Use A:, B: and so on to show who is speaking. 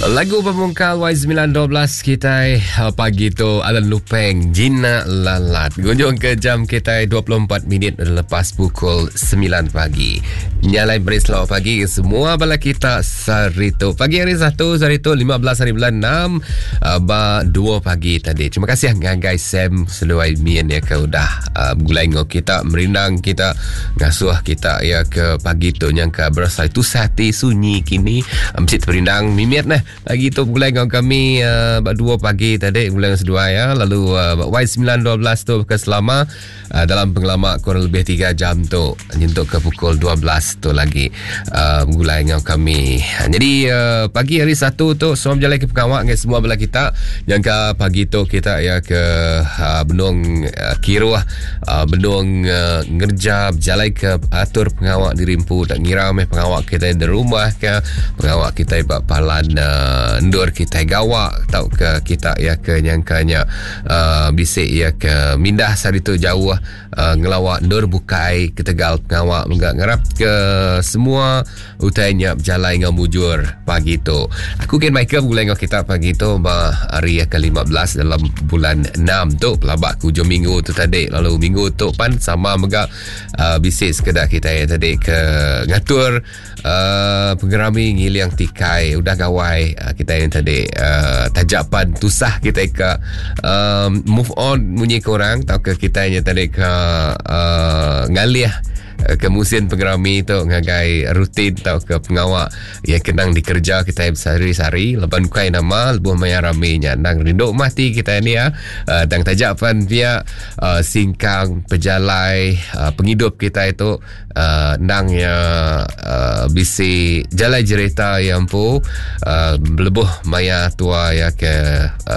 A: Lagu pemungkal Y912 kita pagi tu Alan Lupeng Jina Lalat. Gunjung ke jam kita 24 minit lepas pukul 9 pagi. Nyalai beri selamat pagi semua bala kita Sarito. Pagi hari Sabtu Sarito 15 hari bulan 6 2 pagi tadi. Terima kasih guys Sam seluai mien ya ke udah gulai ngau kita merindang kita ngasuh kita ya ke pagi tu yang ke berasa itu sati sunyi kini mesti perindang mimiat nah. Pagi tu mulai dengan kami 2 pagi tadi mulai dengan sedua ya. Lalu Y912 tu ke selama dalam pengalaman kurang lebih 3 jam tu nyentuk ke pukul 12 tu lagi mulai dengan kami. Jadi pagi hari Sabtu tu semua berjalan ke pengawak dengan semua belah kita. Yang ke pagi tu kita ya ke benung Kiruah benung ngerja berjalan ke atur pengawak di Rimpu tak ngira pengawak kita di rumah ke pengawak kita ibak palan ndur kita gawak tau ke kita ya ke nyangkanya bisik ya ke mindah sari tu jauh ngelawak ndur bukai ke Tegal pengawak enggak ngarap ke semua utainya berjalan dengan mujur pagi tu. Aku kan Michael mulai dengan kita pagi tu hari ke 15 dalam bulan 6 tu pelabak ke hujung minggu tu tadi. Lalu minggu tu pan sama megak bisik sekedar kita ya tadi ke ngatur penggerami ngiliang tikai udah gawai kita yang tadi tajapan tusah kita ke move on bunyi korang tau ke kita yang tadi ke ngalih ke musim penggerami tu ngagai rutin tau ke pengawak yang kenang dikerja kita sehari-hari leban kuai nama lebuh maya ramenya nang rinduk mati kita ni ya dan tajapan via singkang pejalai penghidup kita itu nang ya bisi jalai cerita yang pu lebuh maya tua ya ke